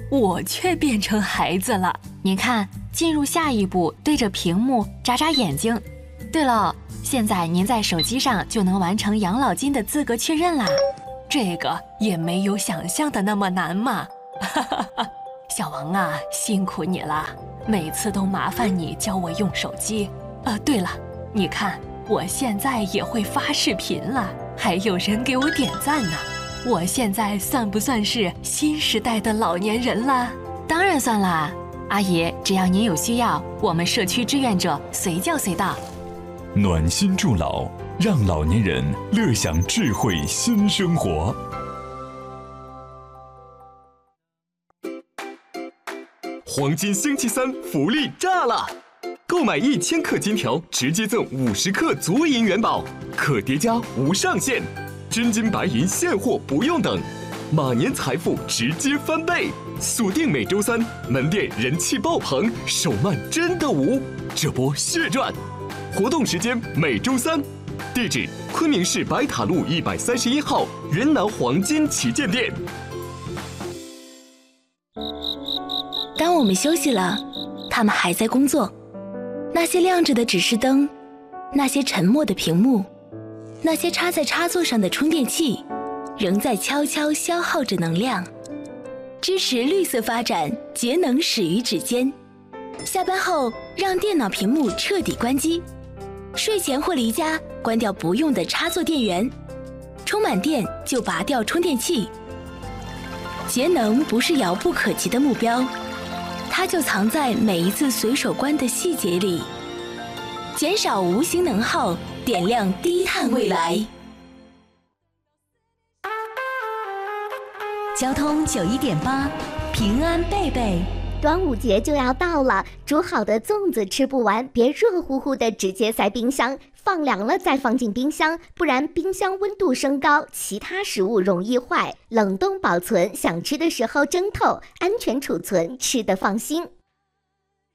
我却变成孩子了。 您看，进入下一步，对着屏幕眨眨眼睛。对了，现在您在手机上就能完成养老金的资格确认啦。 这个也没有想象的那么难嘛。小王啊，辛苦你了，每次都麻烦你教我用手机。对了，你看我现在也会发视频了，还有人给我点赞呢。我现在算不算是新时代的老年人了？ 当然算啦，阿姨，只要您有需要，我们社区志愿者随叫随到。 暖心助老，让老年人乐享智慧新生活。 黄金星期三福利炸了！购买1000克金条，直接赠50克足银元宝，可叠加无上限，真金白银现货不用等，马年财富直接翻倍！锁定每周三，门店人气爆棚，手慢真的无，这波血赚！活动时间每周三，地址昆明市白塔路131号云南黄金旗舰店。 当我们休息了，他们还在工作。那些亮着的指示灯，那些沉默的屏幕，那些插在插座上的充电器，仍在悄悄消耗着能量。支持绿色发展，节能始于指尖。下班后，让电脑屏幕彻底关机。睡前或离家，关掉不用的插座电源。充满电就拔掉充电器。节能不是遥不可及的目标，它就藏在每一次随手关的细节里。减少无形能耗，点亮低碳未来。 交通91.8，平安贝贝。 端午节就要到了，煮好的粽子吃不完，别热乎乎的直接塞冰箱，放凉了再放进冰箱，不然冰箱温度升高，其他食物容易坏。冷冻保存，想吃的时候蒸透，安全储存，吃得放心。